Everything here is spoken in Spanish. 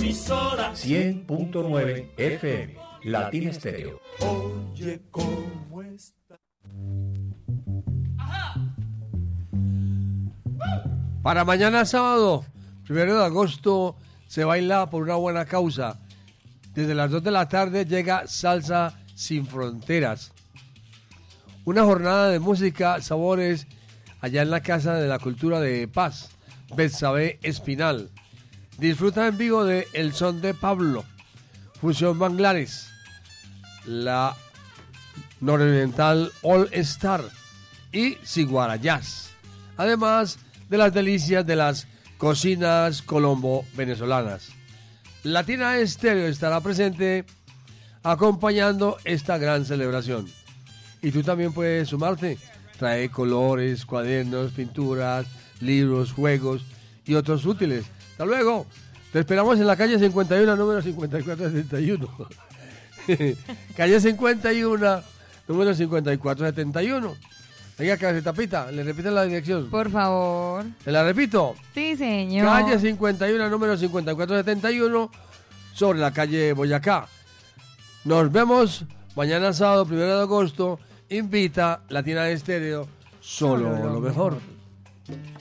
emisora 100.9 FM, Latina Estéreo. Oye cómo está. Para mañana sábado, 1 de agosto, se baila por una buena causa. Desde las 2 de la tarde llega Salsa Sin Fronteras. Una jornada de música, sabores, allá en la Casa de la Cultura de Paz, Betsabe Espinal. Disfruta en vivo de El Son de Pablo, Fusión Manglares, la Nororiental All Star y Siguara Jazz. Además de las delicias de las cocinas colombo-venezolanas. Latina Estéreo estará presente acompañando esta gran celebración. Y tú también puedes sumarte. Trae colores, cuadernos, pinturas, libros, juegos y otros útiles. Hasta luego. Te esperamos en la calle 51, número 5471. Calle 51, número 5471. Venga, Tapita, le repiten la dirección. Por favor. ¿Se la repito? Sí, señor. Calle 51, número 5471, sobre la calle Boyacá. Nos vemos mañana sábado, 1 de agosto. Invita Latina Estéreo, solo lo mejor.